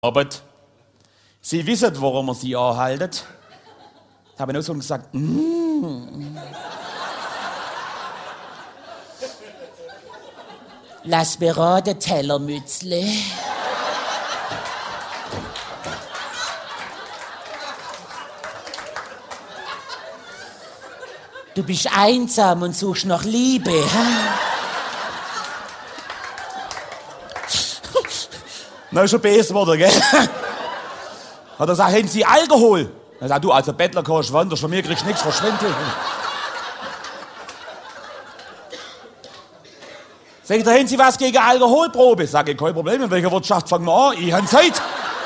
Arbeit. Sie wissen, warum wir sie anhalten. Ich habe auch so gesagt, Lass mir raten, Tellermützle. Du bist einsam und suchst nach Liebe. Na, ist schon besser geworden, gell? Hat er gesagt, haben Sie Alkohol? Er sagt, du, also Bettler kannst wandern, von mir kriegst du nichts, verschwinde. Sag ich, da haben Sie was gegen Alkoholprobe? Sag ich, kein Problem, in welcher Wirtschaft fangen wir an? Ich habe Zeit.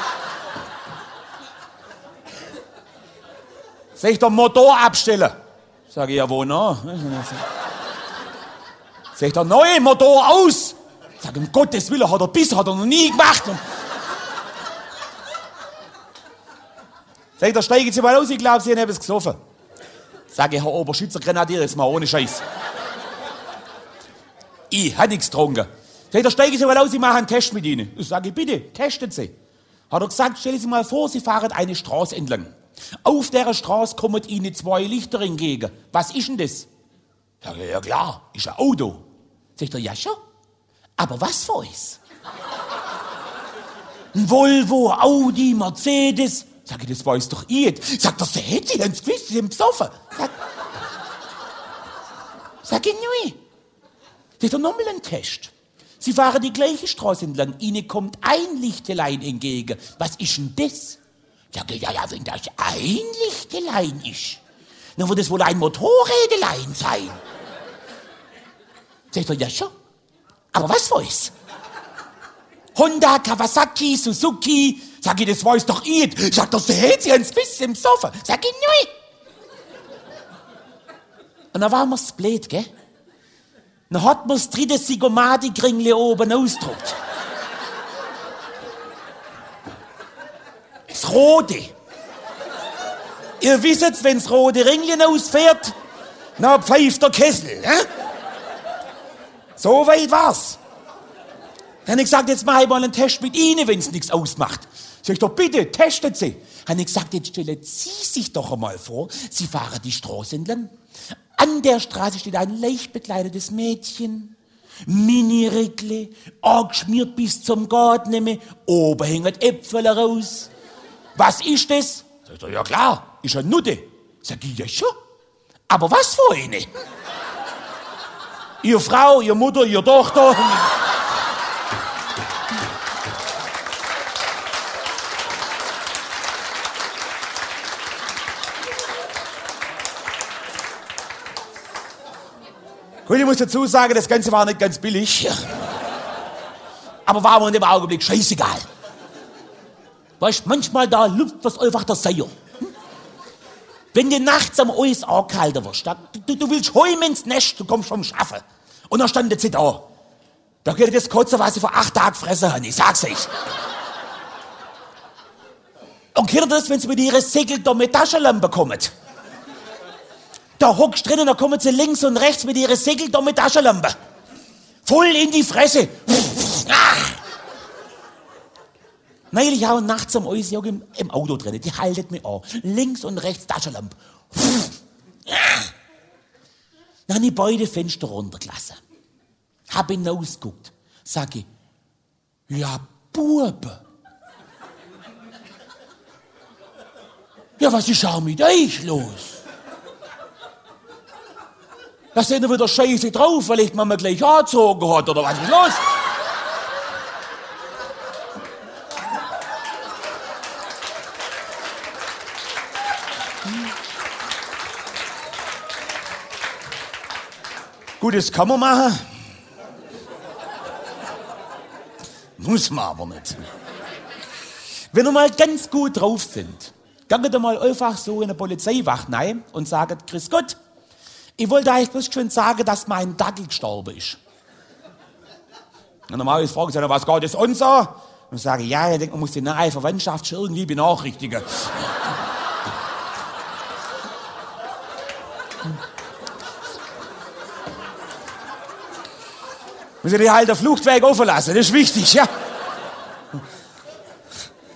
Sag ich, der Motor abstellen? Sag ich, ja, wo noch? Sag ich, der neue Motor aus? Sag ich, um Gottes Willen, hat er noch nie gemacht. Sag ich, da steigen Sie mal aus, ich glaube, Sie haben etwas gesoffen. Sag ich, Herr Oberschützer-Grenadier, jetzt mal ohne Scheiß. Ich habe nichts getrunken. Sag ich, da steigen Sie mal aus, ich mache einen Test mit Ihnen. Ich sage, bitte, testen Sie. Hat er gesagt, stellen Sie mal vor, Sie fahren eine Straße entlang. Auf der Straße kommen Ihnen 2 Lichter entgegen. Was ist denn das? Sag ich, ja klar, ist ein Auto. Sagt er, ja schon. Aber was für eins? Ein Volvo, Audi, Mercedes. Sag ich, das weiß doch ich nicht. Sagt er, Sie haben es gewusst, Sie haben besoffen. Sag ich, nein. Sagt er, nochmal ein Test. Sie fahren die gleiche Straße entlang. Ihnen kommt ein Lichtelein entgegen. Was ist denn das? Sag ich, ja, wenn das ein Lichtelein ist, dann wird es wohl ein Motorrädelein sein. Sagt er, ja schon. Aber was für eins? Honda, Kawasaki, Suzuki. Sag ich, das weiß doch ich nicht. Sagt er, Sie haben es bisschen im Sofa. Sag ich, nein. Und dann waren wir's blöd, gell? Dann hat man das 3. Sigomati-Kringle oben ausgedruckt. Das Rote. Ihr wisst, wenn das rote Ringchen ausfährt, dann pfeift der Kessel. So weit war's. Dann habe ich gesagt, jetzt mache ich mal einen Test mit Ihnen, wenn es nichts ausmacht. Sag ich doch, bitte, testet Sie. Dann habe ich gesagt, jetzt stellen Sie sich doch einmal vor, Sie fahren die Straße entlang. An der Straße steht ein leicht bekleidetes Mädchen. Mini-Rickle, angeschmiert bis zum Garten, oben hängen Äpfel raus. Was ist das? Sagt er, ja klar, ist eine Nutte. Sag ich, ja schon. Aber was für eine? Ihr Frau, ihr Mutter, ihr Tochter. Gut, ich muss dazu sagen, das Ganze war nicht ganz billig. Aber war mir in dem Augenblick scheißegal. Weißt, manchmal da lupft was einfach der Seier. Wenn du nachts am Eis angehalten wirst, du willst heim ins Nest, du kommst vom Schaffen. Und dann stand sie da. Da geht das Kotzen, was sie vor 8 Tagen gefressen haben, ich sag's euch. Und kennt ihr das, wenn sie mit ihrer Segel da mit Taschenlampe kommen? Da hockst drin und da kommen sie links und rechts mit ihrer Segel da mit Taschenlampe. Voll in die Fresse. Neulich auch nachts am Eis im Auto drin, die haltet mich an. Links und rechts Taschenlampe. Dann habe ich beide Fenster runtergelassen. Hab hinausgeguckt. Sag ich, ja, Bube. Ja, was ist auch mit euch los? Da sind ihr wieder scheiße drauf, weil ich Mama gleich angezogen hat, oder was ist los? Gut, das kann man machen. Muss man aber nicht. Wenn ihr mal ganz gut drauf sind, geht ihr mal einfach so in eine Polizeiwacht rein und sagt, Grüß Gott, ich wollte euch bloß schön sagen, dass mein Dackel gestorben ist. Und normalerweise fragen sie, was geht das an so? Und ich sage, ja, ich denke, man muss die nahe Verwandtschaft schon irgendwie benachrichtigen. Müssen die halt den Fluchtweg offen lassen, das ist wichtig, ja.